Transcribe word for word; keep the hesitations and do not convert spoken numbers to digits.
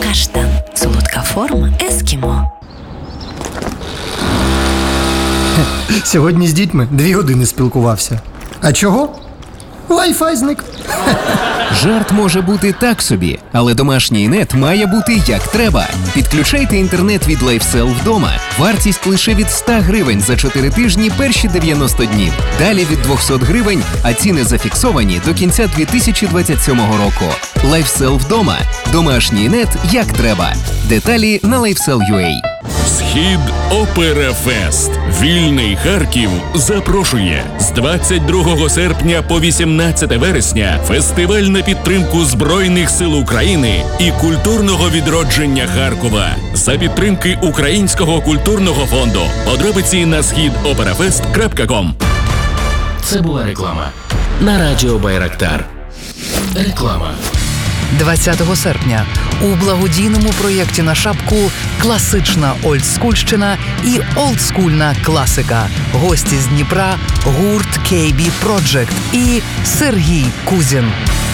Каштан. Солодка форма ескімо. Сьогодні з дітьми дві години спілкувався. А чого? Wi-Fi зник. Жарт може бути так собі, але домашній нет має бути як треба. Підключайте інтернет від LifeSell вдома. Вартість лише від сто гривень за чотири тижні перші дев'яносто днів. Далі від двісті гривень, а ціни зафіксовані до кінця дві тисячі двадцять сьомого року. LifeSell вдома. Домашній нет як треба. Деталі на лайфсел крапка ю а. Схід Опера Фест. Вільний Харків запрошує з двадцять другого серпня по вісімнадцяте вересня фестиваль на підтримку Збройних сил України і культурного відродження Харкова за підтримки Українського культурного фонду. Подробиці на схід опера фест крапка ком. Це була реклама на радіо Байрактар. Реклама. двадцятого серпня у благодійному проєкті на шапку «Класична олдскульщина» і «Олдскульна класика». Гості з Дніпра, гурт кей бі Project і Сергій Кузін.